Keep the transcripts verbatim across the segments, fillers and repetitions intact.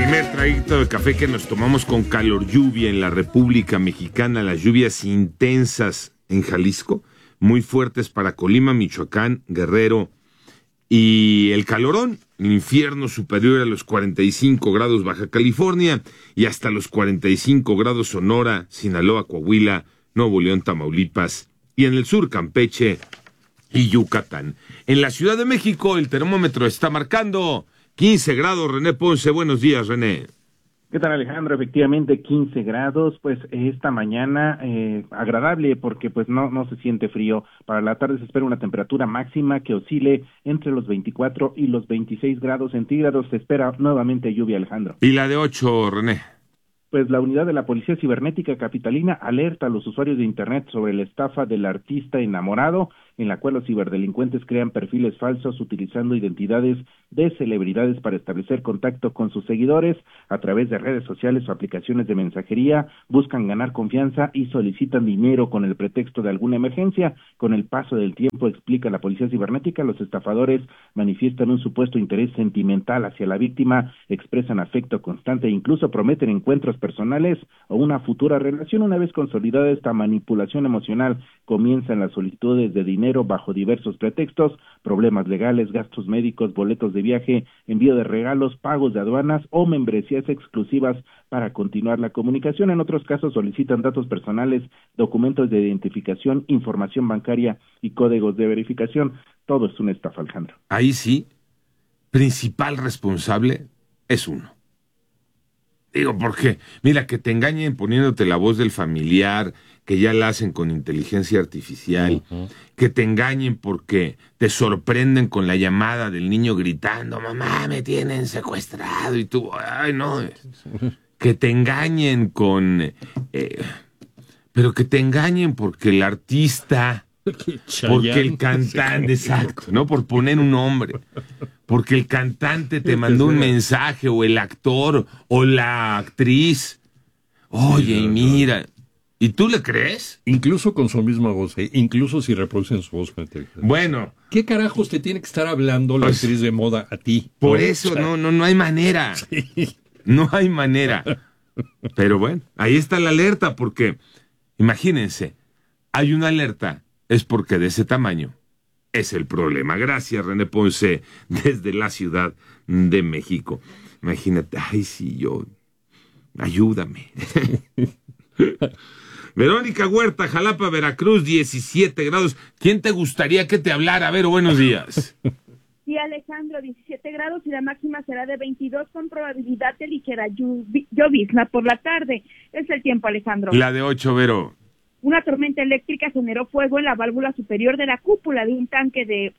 primer traguito de café que nos tomamos con calor lluvia en la República Mexicana, las lluvias intensas en Jalisco, muy fuertes para Colima, Michoacán, Guerrero y el calorón, el infierno superior a los cuarenta y cinco grados Baja California y hasta los cuarenta y cinco grados Sonora, Sinaloa, Coahuila, Nuevo León, Tamaulipas y en el sur Campeche y Yucatán. En la Ciudad de México el termómetro está marcando quince grados. René Ponce, buenos días, René. ¿Qué tal, Alejandro? Efectivamente, quince grados, pues esta mañana eh, agradable porque pues no no se siente frío. Para la tarde se espera una temperatura máxima que oscile entre los veinticuatro y los veintiséis grados centígrados. Se espera nuevamente lluvia, Alejandro. ¿Y la de ocho, René? Pues la unidad de la Policía Cibernética Capitalina alerta a los usuarios de Internet sobre la estafa del artista enamorado, en la cual los ciberdelincuentes crean perfiles falsos utilizando identidades de celebridades para establecer contacto con sus seguidores a través de redes sociales o aplicaciones de mensajería, buscan ganar confianza y solicitan dinero con el pretexto de alguna emergencia. Con el paso del tiempo, explica la Policía Cibernética, los estafadores manifiestan un supuesto interés sentimental hacia la víctima, expresan afecto constante e incluso prometen encuentros personales o una futura relación. Una vez consolidada esta manipulación emocional, comienzan las solicitudes de dinero bajo diversos pretextos, problemas legales, gastos médicos, boletos de viaje, envío de regalos, pagos de aduanas o membresías exclusivas para continuar la comunicación. En otros casos solicitan datos personales, documentos de identificación, información bancaria y códigos de verificación. Todo es una estafa, Alejandro. Ahí sí, principal responsable es uno. Digo, porque, mira, que te engañen poniéndote la voz del familiar, que ya la hacen con inteligencia artificial, uh-huh. Que te engañen porque te sorprenden con la llamada del niño gritando, mamá, me tienen secuestrado, y tú, ay, no, que te engañen con, eh, pero que te engañen porque el artista, porque el cantante, exacto, ¿no? Por poner un nombre. Porque el cantante te mandó un mensaje, o el actor, o la actriz. Oye, y mira, ¿y tú le crees? Incluso con su misma voz, ¿eh? Incluso si reproducen su voz. Bueno. ¿Qué carajos te tiene que estar hablando la pues, actriz de moda a ti? Por eso, no, no, no hay manera. Sí. No hay manera. Pero bueno, ahí está la alerta, porque, imagínense, hay una alerta, es porque de ese tamaño es el problema. Gracias, René Ponce, desde la Ciudad de México. Imagínate, ay, sí, yo, ayúdame. Verónica Huerta, Jalapa, Veracruz, diecisiete grados. ¿Quién te gustaría que te hablara? Vero, buenos días. Sí, Alejandro, diecisiete grados y la máxima será de veintidós con probabilidad de ligera llovizna por la tarde. Es el tiempo, Alejandro. La de ocho, Vero. Una tormenta eléctrica generó fuego en la válvula superior de la cúpula de un tanque de,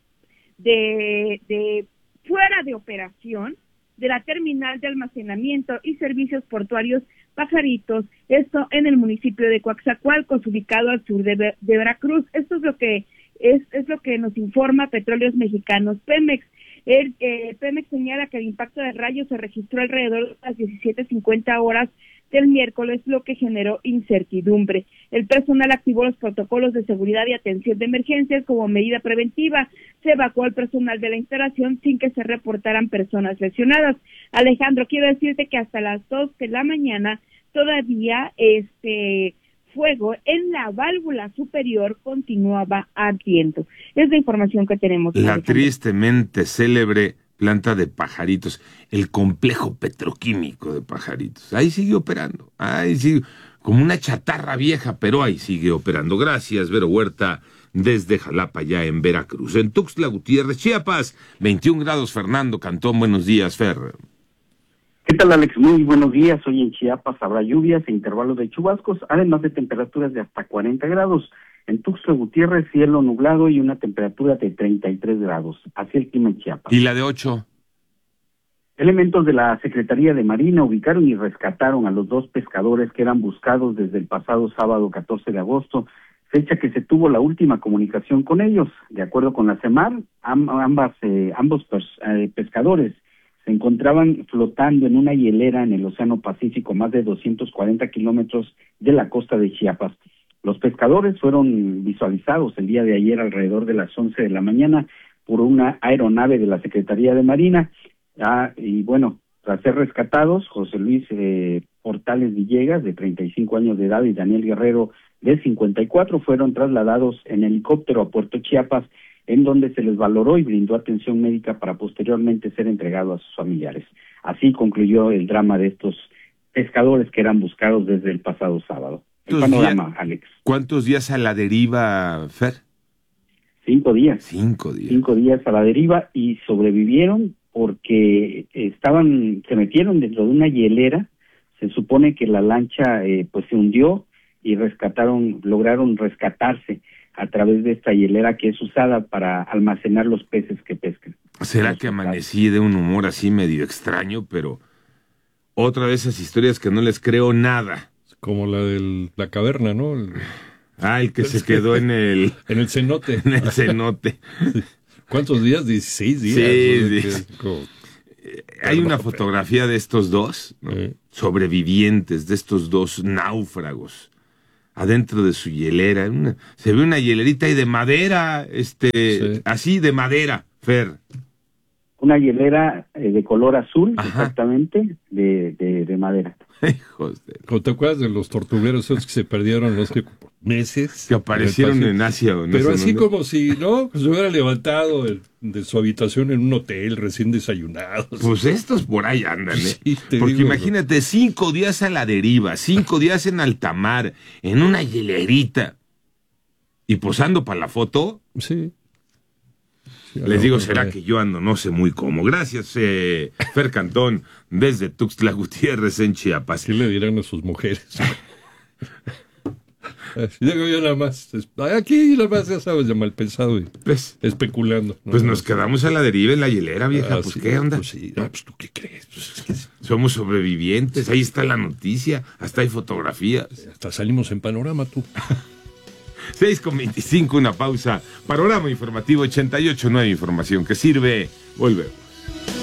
de, de fuera de operación de la terminal de almacenamiento y servicios portuarios Pajaritos, esto en el municipio de Coaxacualcos, ubicado al sur de, de Veracruz. Esto es lo que es, es lo que nos informa Petróleos Mexicanos Pemex. El, eh, Pemex señala que el impacto de rayos se registró alrededor de las diecisiete cincuenta horas del miércoles, lo que generó incertidumbre. El personal activó los protocolos de seguridad y atención de emergencias como medida preventiva. Se evacuó al personal de la instalación sin que se reportaran personas lesionadas. Alejandro, quiero decirte que hasta las dos de la mañana todavía este fuego en la válvula superior continuaba ardiendo. Es la información que tenemos. La Alejandro. Tristemente célebre planta de Pajaritos, el complejo petroquímico de Pajaritos. Ahí sigue operando, ahí sigue, como una chatarra vieja, pero ahí sigue operando. Gracias, Vero Huerta, desde Jalapa, ya en Veracruz. En Tuxtla Gutiérrez, Chiapas, veintiún grados, Fernando Cantón, buenos días, Fer. ¿Qué tal, Alex? Muy buenos días. Hoy en Chiapas habrá lluvias e intervalos de chubascos, además de temperaturas de hasta cuarenta grados. En Tuxtla Gutiérrez, cielo nublado y una temperatura de treinta y tres grados. Así el clima en Chiapas. ¿Y la de ocho? Elementos de la Secretaría de Marina ubicaron y rescataron a los dos pescadores que eran buscados desde el pasado sábado catorce de agosto, fecha que se tuvo la última comunicación con ellos. De acuerdo con la CEMAR, ambas, eh, ambos pers eh, pescadores se encontraban flotando en una hielera en el Océano Pacífico, más de doscientos cuarenta kilómetros de la costa de Chiapas. Los pescadores fueron visualizados el día de ayer alrededor de las once de la mañana por una aeronave de la Secretaría de Marina. Ah, y bueno, Tras ser rescatados, José Luis eh, Portales Villegas, de treinta y cinco años de edad, y Daniel Guerrero, de cincuenta y cuatro, fueron trasladados en helicóptero a Puerto Chiapas, en donde se les valoró y brindó atención médica para posteriormente ser entregado a sus familiares. Así concluyó el drama de estos pescadores que eran buscados desde el pasado sábado. El panorama, días, Alex. ¿Cuántos días a la deriva, Fer? Cinco días. Cinco días. Cinco días a la deriva y sobrevivieron porque estaban, se metieron dentro de una hielera. Se supone que la lancha eh, pues se hundió y rescataron, lograron rescatarse a través de esta hielera que es usada para almacenar los peces que pescan. ¿Será que amanecí de un humor así medio extraño, pero otra de esas historias que no les creo nada? Como la de la caverna, ¿no? El... Ah, el que se quedó en el... en el cenote. En el cenote. ¿Cuántos días? dieciséis días. Sí, sí. Como... Hay una fotografía de estos dos, ¿no? eh. sobrevivientes, de estos dos náufragos, adentro de su hielera. Una, se ve una hielerita y de madera, este, sí. así de madera, Fer. Una hielera eh, de color azul, Ajá. exactamente, de, de, de madera. Hijos de... ¿Te acuerdas de los tortugueros esos que se perdieron los que meses? Que aparecieron en Asia. ¿O no? Pero así ¿no? como si, ¿no? Se hubiera levantado de, de su habitación en un hotel recién desayunados. Pues estos por ahí andan, ¿eh? Sí, Porque digo, imagínate, ¿no? cinco días a la deriva, cinco días en alta mar, en una hielerita, y posando para la foto. Sí. Sí, Les no, digo, no, será no, que yo ando no sé muy cómo. Gracias, eh, Fer Cantón, desde Tuxtla Gutiérrez, en Chiapas. ¿Qué le dirán a sus mujeres? Digo yo nada más, aquí nada más, ya sabes, de mal pensado y pues, especulando. ¿no? Pues nos quedamos a la deriva en la hielera, vieja, ah, pues sí, ¿qué onda? Pues sí, no, pues tú qué crees. Pues, ¿qué? Somos sobrevivientes, ahí está la noticia, hasta hay fotografías. Hasta salimos en panorama, tú. seis con veinticinco, una pausa. Panorama informativo ochenta y ocho punto nueve, información que sirve. Volvemos.